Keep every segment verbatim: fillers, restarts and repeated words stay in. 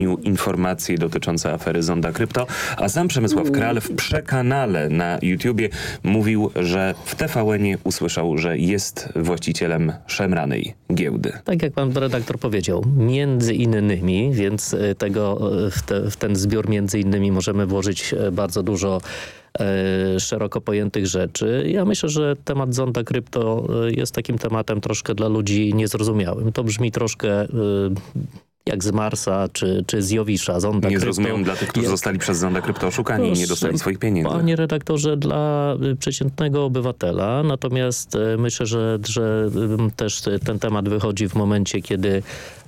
informacje dotyczące afery Zonda Krypto, a sam Przemysław Kral w Przekanale na YouTubie mówił, że w T V N-ie usłyszał, że jest właścicielem szemranej giełdy. Tak jak pan redaktor powiedział, między innymi, więc tego, w, te, w ten zbiór między innymi możemy włożyć bardzo dużo e, szeroko pojętych rzeczy. Ja myślę, że temat Zonda Krypto jest takim tematem troszkę dla ludzi niezrozumiałym. To brzmi troszkę... E, jak z Marsa czy, czy z Jowisza. Zonda nie Krypto zrozumieją dla tych, którzy jest... zostali przez Zonda Krypto oszukani i nie dostali swoich pieniędzy. Panie redaktorze, dla przeciętnego obywatela, natomiast myślę, że, że też ten temat wychodzi w momencie, kiedy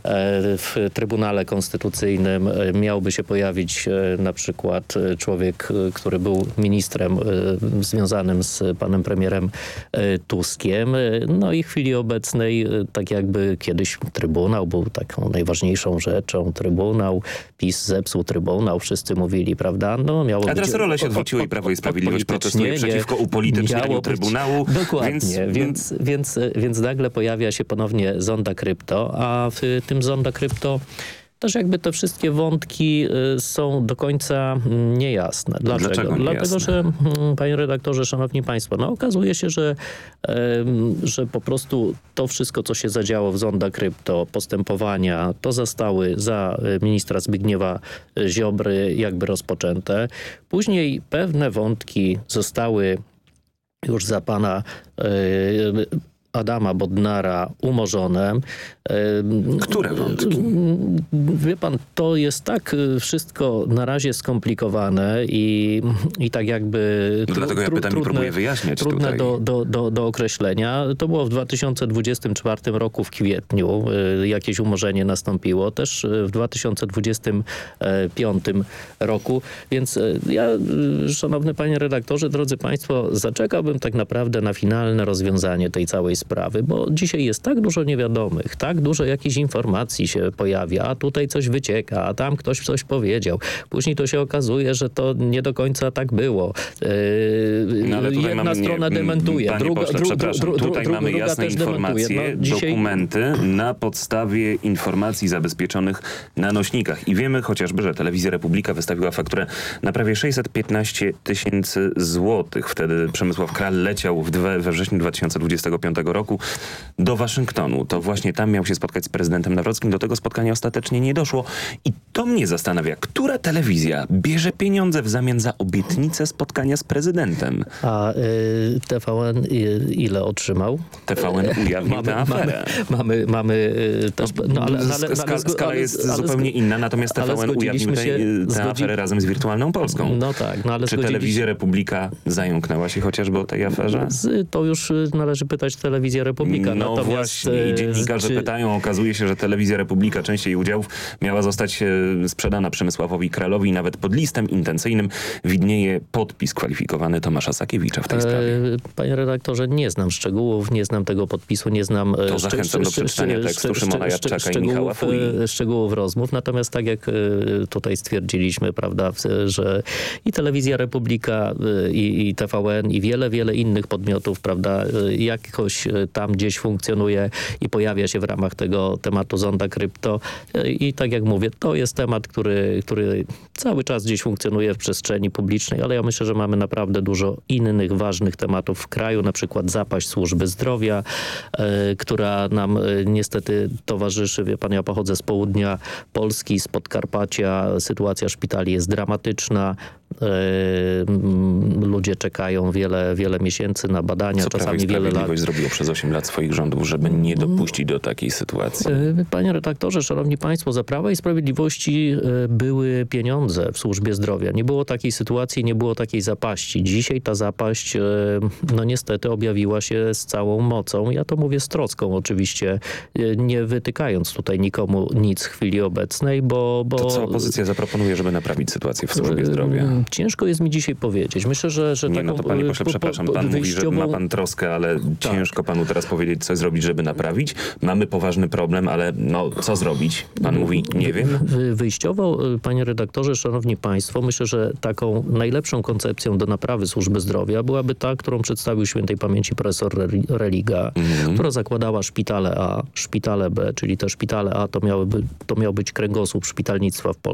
w Trybunale Konstytucyjnym miałby się pojawić na przykład człowiek, który był ministrem związanym z panem premierem Tuskiem. No i w chwili obecnej, tak jakby kiedyś Trybunał był taką najważniejszą rzeczą. Trybunał, PiS zepsuł Trybunał, wszyscy mówili, prawda? No, miało A teraz być, role się odwróciło i Prawo i Sprawiedliwość protestuje przeciwko upolitycznieniu Trybunału. Dokładnie, więc... Więc, więc, więc nagle pojawia się ponownie Zonda Krypto, a w tym Zonda Krypto też jakby te wszystkie wątki y, są do końca y, niejasne. Dlaczego? Dlaczego Dlatego, niejasne? że y, panie redaktorze, szanowni państwo, no okazuje się, że, y, że po prostu to wszystko, co się zadziało w Zonda Krypto, postępowania, to zostały za y, ministra Zbigniewa Ziobry jakby rozpoczęte. Później pewne wątki zostały już za pana y, Adama Bodnara umorzone. Które wątki? Wie pan, to jest tak wszystko na razie skomplikowane i, i tak jakby... No dlatego ja pytam i próbuję wyjaśniać Trudne tutaj. do, do, do, do określenia. To było w dwa tysiące dwudziestym czwartym roku w kwietniu. Jakieś umorzenie nastąpiło. Też w dwa tysiące dwudziestym piątym roku. Więc ja, szanowny panie redaktorze, drodzy państwo, zaczekałbym tak naprawdę na finalne rozwiązanie tej całej sprawy, bo dzisiaj jest tak dużo niewiadomych, tak dużo jakichś informacji się pojawia, a tutaj coś wycieka, a tam ktoś coś powiedział. Później to się okazuje, że to nie do końca tak było. Yy, no, ale tutaj jedna mamy, strona nie, dementuje, panie druga, pośle, dru, przepraszam, dru, dru, tutaj dru, mamy druga jasne też informacje, dementuje. No, dzisiaj... dokumenty na podstawie informacji zabezpieczonych na nośnikach. I wiemy chociażby, że Telewizja Republika wystawiła fakturę na prawie sześćset piętnaście tysięcy złotych. Wtedy Przemysław Kral leciał w dwe, we wrześniu dwa tysiące dwudziestego piątego roku do Waszyngtonu. To właśnie tam miał się spotkać z prezydentem Nawrockim. Do tego spotkania ostatecznie nie doszło. I to mnie zastanawia, która telewizja bierze pieniądze w zamian za obietnicę spotkania z prezydentem? A y, T V N y, ile otrzymał? T V N ujawnił mamy, tę aferę. Mamy, mamy y, też... No, ale, ale, ale, Skala, skala ale, jest ale, zupełnie inna, natomiast T V N ujawnił tę, tę aferę razem z Wirtualną Polską. No tak, no ale Czy Telewizja Republika zająknęła się chociażby o tej aferze? Z, to już należy pytać Telewizja Republika. No Natomiast, właśnie, i dziennikarze czy... pytają, okazuje się, że Telewizja Republika część jej udziałów miała zostać e, sprzedana Przemysławowi Kralowi. Nawet pod listem intencyjnym widnieje podpis kwalifikowany Tomasza Sakiewicza w tej sprawie. E, panie redaktorze, nie znam szczegółów, nie znam tego podpisu, nie znam... To zachęcam do przeczytania tekstu Szymona Jadczaka i Michała Fui. Szczegółów rozmów. Natomiast tak jak tutaj stwierdziliśmy, prawda, że i Telewizja Republika, i, i T V N, i wiele, wiele innych podmiotów, prawda, jakoś tam gdzieś funkcjonuje i pojawia się w ramach tego tematu Zonda Krypto. I tak jak mówię, to jest temat, który, który cały czas gdzieś funkcjonuje w przestrzeni publicznej, ale ja myślę, że mamy naprawdę dużo innych ważnych tematów w kraju, na przykład zapaść służby zdrowia, e, która nam e, niestety towarzyszy. Wie pan, ja pochodzę z południa Polski, z Podkarpacia. Sytuacja szpitali jest dramatyczna. E, ludzie czekają wiele, wiele miesięcy na badania, Co czasami Prawo i wiele lat. Sprawiedliwość zrobiło przez osiem lat swoich rządów, żeby nie dopuścić do takiej sytuacji? Panie redaktorze, szanowni państwo, za Prawa i Sprawiedliwości były pieniądze w służbie zdrowia. Nie było takiej sytuacji, nie było takiej zapaści. Dzisiaj ta zapaść, no niestety, objawiła się z całą mocą. Ja to mówię z troską oczywiście, nie wytykając tutaj nikomu nic w chwili obecnej, bo... bo... To co opozycja zaproponuje, żeby naprawić sytuację w służbie zdrowia? Ciężko jest mi dzisiaj powiedzieć. Myślę, że, że Nie, taką... no to panie pośle, po- po- przepraszam, pan mówi, że wyjściową- ma pan troskę, ale Tak. ciężko panu teraz powiedzieć, co zrobić, żeby naprawić. Mamy poważny problem, ale no, co zrobić? Pan mówi, nie wiem. Wy- Wyjściowo, y, panie redaktorze, szanowni państwo, myślę, że taką najlepszą koncepcją do naprawy służby zdrowia byłaby ta, którą przedstawił świętej pamięci profesor Reli- Religa, Mhm. która zakładała szpitale A, szpitale B, czyli te szpitale A to, miałyby, to miał być kręgosłup szpitalnictwa w Polsce.